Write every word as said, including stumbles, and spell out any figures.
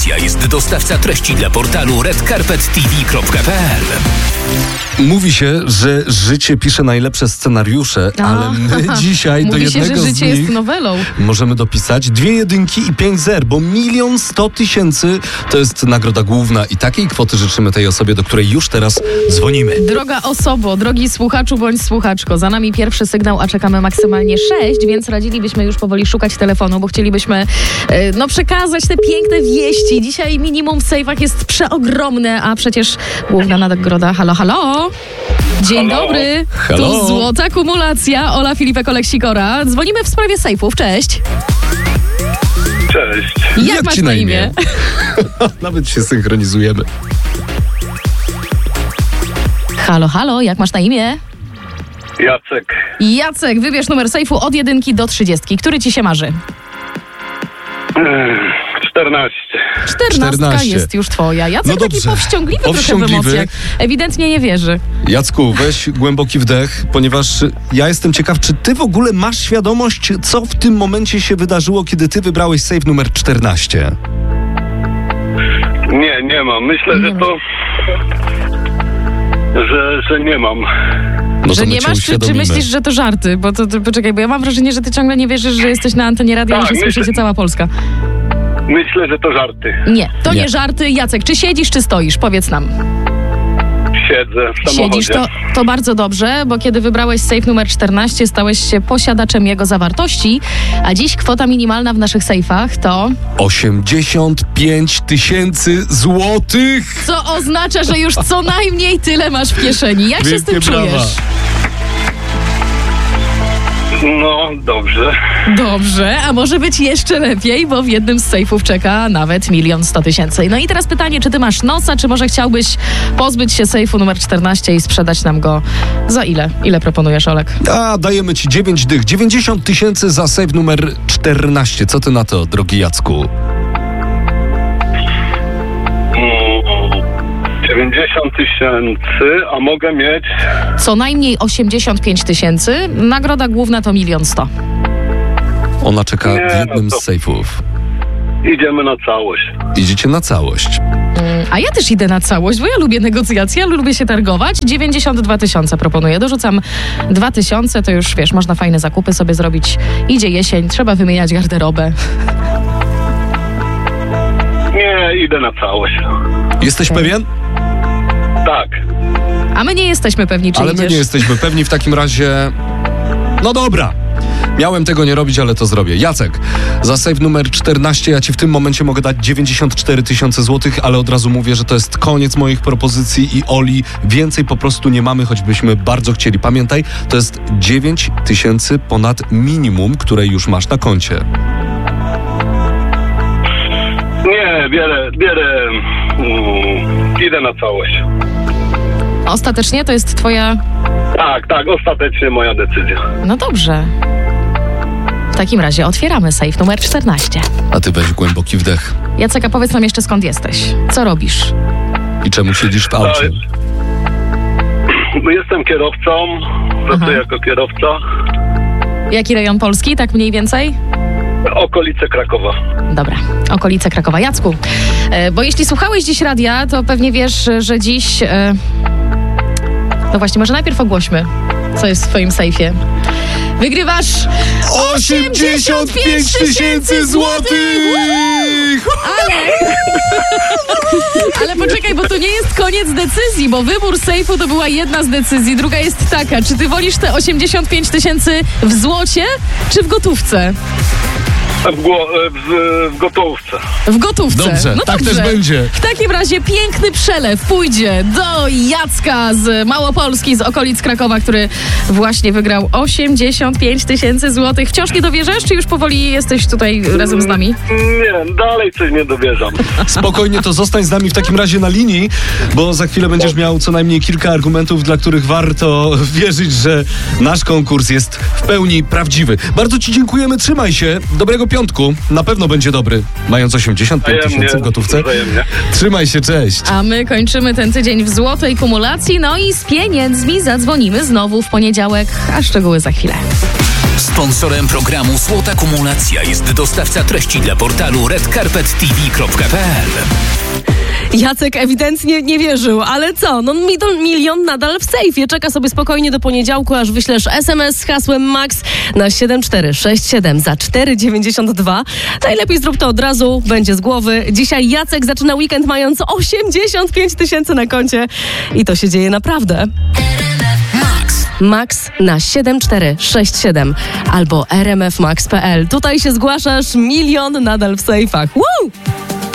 Media jest dostawca treści dla portalu red carpet t v kropka p l. Mówi się, że życie pisze najlepsze scenariusze, A, ale my dzisiaj do Mówi jednego się, że z życie nich jest nowelą. możemy dopisać dwie jedynki i pięć zer, bo milion sto tysięcy to jest nagroda główna i takiej kwoty życzymy tej osobie, do której już teraz dzwonimy. Droga osobo, drogi słuchaczu bądź słuchaczko, za nami pierwszy sygnał, a czekamy maksymalnie sześć, więc radzilibyśmy już powoli szukać telefonu, bo chcielibyśmy e, no, przekazać te piękne wieści. Dzisiaj minimum w sejfach jest przeogromne, a przecież główna nagroda. Halo, halo! Dzień Halo. dobry, Halo. tu złota kumulacja, Ola Filipek-Oleksikora. Dzwonimy w sprawie sejfów, cześć. Cześć. Jak, Jak masz ci na na imię? imię? Nawet się synchronizujemy. Halo, halo, jak masz na imię? Jacek. Jacek, wybierz numer sejfu od jedynki do trzydziestki. Który ci się marzy? czternaście. Czternastka czternaście. jest już twoja. Jacek No taki dobrze. powściągliwy, trochę w Powściągliwy. emocjach. Ewidentnie nie wierzy. Jacku, weź głęboki wdech, ponieważ ja jestem ciekaw, czy ty w ogóle masz świadomość, co w tym momencie się wydarzyło, kiedy ty wybrałeś sejf numer czternaście? Nie, nie mam. Myślę, Nie że ma. to... Że, że nie mam. No to Że my nie cię masz, czy, czy uświadomimy. myślisz, że to żarty? Bo to, to poczekaj, bo ja mam wrażenie, że ty ciągle nie wierzysz, że jesteś na antenie radia i Tak, że myślę- słyszy cię cała Polska. Myślę, że to żarty. Nie, to nie. Nie. żarty. Jacek, czy siedzisz, czy stoisz? Powiedz nam. Siedzę w samochodzie. Siedzisz, to, to bardzo dobrze, bo kiedy wybrałeś sejf numer czternaście, stałeś się posiadaczem jego zawartości, a dziś kwota minimalna w naszych sejfach to... osiemdziesiąt pięć tysięcy złotych! Co oznacza, że już co najmniej tyle masz w kieszeni. Jak się z tym Wielkie brawa. czujesz? No, dobrze. Dobrze, a może być jeszcze lepiej, bo w jednym z sejfów czeka nawet milion sto tysięcy. No i teraz pytanie, czy ty masz nosa, czy może chciałbyś pozbyć się sejfu numer czternaście i sprzedać nam go za ile? Ile proponujesz, Olek? A, dajemy ci dziewięć dych. dziewięćdziesiąt tysięcy za sejf numer czternaście. Co ty na to, drogi Jacku? Mm, dziewięćdziesiąt tysięcy, a mogę mieć... Co najmniej osiemdziesiąt pięć tysięcy, nagroda główna to milion sto. Ona czeka Nie, w jednym no to- z sejfów. Idziemy na całość. Idziecie na całość. A ja też idę na całość, bo ja lubię negocjacje, ale lubię się targować. dziewięćdziesiąt dwa tysiące proponuję. Dorzucam dwa tysiące, to już wiesz, można fajne zakupy sobie zrobić. Idzie jesień, trzeba wymieniać garderobę. Nie, idę na całość. Jesteś Okej. pewien? Tak. A my nie jesteśmy pewni, czy Ale my idziesz. nie jesteśmy pewni. W takim razie... No dobra. Miałem tego nie robić, ale to zrobię. Jacek, za sejf numer czternaście ja ci w tym momencie mogę dać dziewięćdziesiąt cztery tysiące złotych, ale od razu mówię, że to jest koniec moich propozycji i Oli. Więcej po prostu nie mamy, choćbyśmy bardzo chcieli. Pamiętaj, to jest dziewięć tysięcy ponad minimum, które już masz na koncie. Nie, bierę, bierę... Mm, idę na całość. Ostatecznie to jest twoja... Tak, tak, ostatecznie moja decyzja. No dobrze. W takim razie otwieramy sejf numer czternaście. A ty weź głęboki wdech. Jacek, a powiedz nam jeszcze, skąd jesteś? Co robisz? I czemu siedzisz w aucie? Bo jestem kierowcą, pracuję Aha. jako kierowca. Jaki rejon Polski, tak mniej więcej? Okolice Krakowa. Dobra, okolice Krakowa. Jacku, e, bo jeśli słuchałeś dziś radia, to pewnie wiesz, że dziś... E, no właśnie, może najpierw ogłośmy, co jest w twoim sejfie. Wygrywasz osiemdziesiąt pięć tysięcy złotych! Ale... Ale poczekaj, bo to nie jest koniec decyzji, bo wybór sejfu to była jedna z decyzji. Druga jest taka, czy ty wolisz te osiemdziesiąt pięć tysięcy w złocie, czy w gotówce? W, gło- w, w gotówce. W gotówce. Dobrze, no tak dobrze. też będzie. W takim razie piękny przelew pójdzie do Jacka z Małopolski, z okolic Krakowa, który właśnie wygrał osiemdziesiąt pięć tysięcy złotych. Wciąż nie dowierzasz, czy już powoli jesteś tutaj razem z nami? Nie, dalej coś nie dowierzam. Spokojnie, to zostań z nami w takim razie na linii, bo za chwilę będziesz miał co najmniej kilka argumentów, dla których warto wierzyć, że nasz konkurs jest w pełni prawdziwy. Bardzo ci dziękujemy, trzymaj się. Dobrego piątku, na pewno będzie dobry. Mając osiemdziesiąt pięć tysięcy w gotówce. Wzajemnie. Trzymaj się, cześć. A my kończymy ten tydzień w złotej kumulacji, no i z pieniędzmi zadzwonimy znowu w poniedziałek, a szczegóły za chwilę. Sponsorem programu Złota Kumulacja jest dostawca treści dla portalu red carpet t v kropka p l. Jacek ewidentnie nie wierzył, ale co? No milion nadal w sejfie. Czeka sobie spokojnie do poniedziałku, aż wyślesz es em es z hasłem MAX na siedem cztery sześć siedem za cztery dziewięćdziesiąt dwa. Najlepiej zrób to od razu, będzie z głowy. Dzisiaj Jacek zaczyna weekend mając osiemdziesiąt pięć tysięcy na koncie i to się dzieje naprawdę. Max. Max na siedem cztery sześć siedem albo r m f max kropka p l. Tutaj się zgłaszasz, milion nadal w sejfach. Woo!